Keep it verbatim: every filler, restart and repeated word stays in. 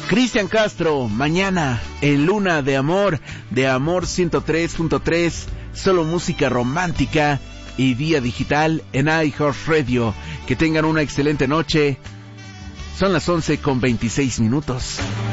Cristian Castro, mañana en Luna de Amor, de Amor ciento tres punto tres, solo música romántica y vía digital en iHeartRadio. Que tengan una excelente noche. Son las once con veintiséis minutos.